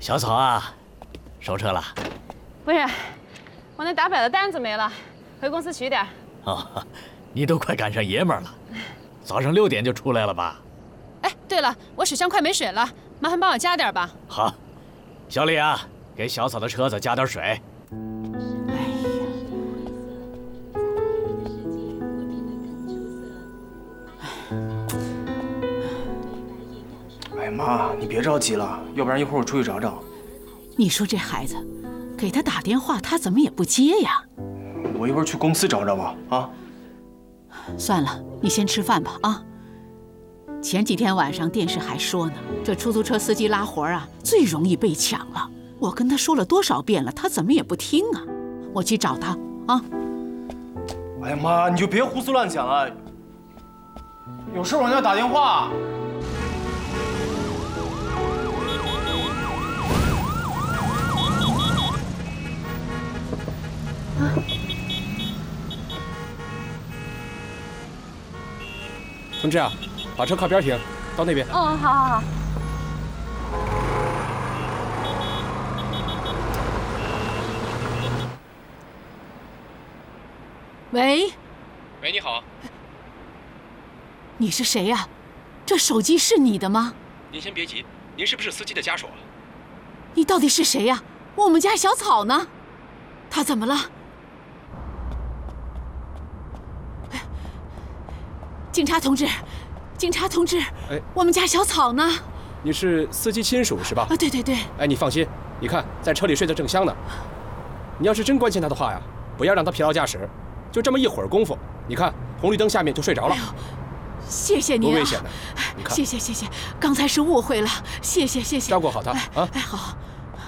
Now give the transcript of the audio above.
小草啊，收车了。 不是，我那打表的单子没了，回公司取点。 哦，你都快赶上爷们儿了，早上6点就出来了吧？ 哎，对了，我水箱快没水了，麻烦帮我加点吧。 好，小李啊，给小草的车子加点水。 哎呀妈，你别着急了，要不然一会儿我出去找找。 你说这孩子，给他打电话，他怎么也不接呀？ 我一会儿去公司找找吧。啊， 算了，你先吃饭吧啊。前几天晚上电视还说呢，这出租车司机拉活啊，最容易被抢了。我跟他说了多少遍了，他怎么也不听啊。我去找他啊。 哎呀妈，你就别胡思乱想了。有事往家打电话。 同志啊，把车靠边停，到那边。 哦，好好好。 喂， 喂，你好， 你是谁呀？这手机是你的吗？ 您先别急，您是不是司机的家属啊？ 你到底是谁呀？我们家小草呢？他怎么了？警察同志，警察同志， 哎， 我们家小草呢？ 你是司机亲属是吧？ 啊，对对对。 哎，你放心，你看在车里睡得正香呢。你要是真关心他的话呀，不要让他疲劳驾驶，就这么一会儿功夫，你看红绿灯下面就睡着了。 谢谢您啊， 多危险的！你看， 谢谢，刚才是误会了，谢谢。 照顾好他啊！ 哎，好。